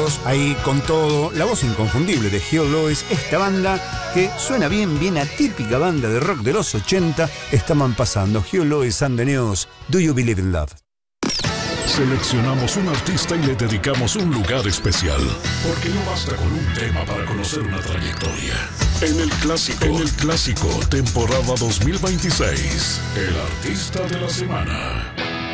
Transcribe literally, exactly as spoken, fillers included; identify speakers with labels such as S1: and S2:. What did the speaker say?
S1: Carlos, ahí con todo, la voz inconfundible de Gil Lewis, esta banda que suena bien, bien atípica banda de rock de los ochenta, estaban pasando Gil Lewis and the News, Do You Believe in Love?
S2: Seleccionamos un artista y le dedicamos un lugar especial, porque no basta con un tema para conocer una trayectoria. En el clásico, en el clásico, temporada dos mil veintiséis, el artista de la semana.